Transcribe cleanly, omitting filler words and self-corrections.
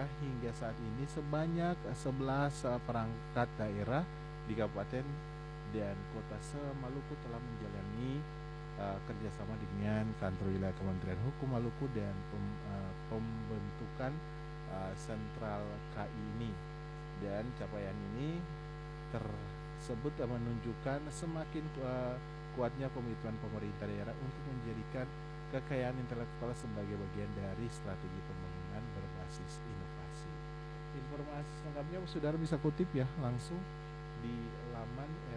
hingga saat ini sebanyak 11 perangkat daerah di kabupaten dan kota se-Maluku telah menjalani kerjasama dengan kantor wilayah Kementerian Hukum Maluku dan pembentukan sentral KI ini. Dan capaian ini tersebut menunjukkan semakin kuatnya komitmen pemerintah daerah untuk menjadikan kekayaan intelektual sebagai bagian dari strategi pembangunan berbasis inovasi. Informasi selengkapnya saudara bisa kutip ya langsung di laman